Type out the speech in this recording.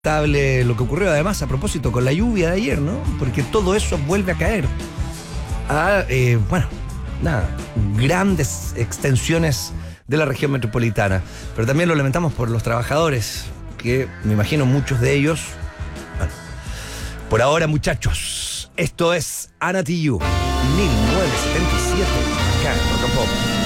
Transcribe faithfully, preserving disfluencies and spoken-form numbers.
Lamentable lo que ocurrió además a propósito con la lluvia de ayer, ¿no? Porque todo eso vuelve a caer a, eh, bueno, nada, grandes extensiones de la región metropolitana. Pero también lo lamentamos por los trabajadores, que me imagino muchos de ellos. Bueno, por ahora, muchachos, esto es Ana Tijoux, mil novecientos setenta y siete, acá en Rock and Pop.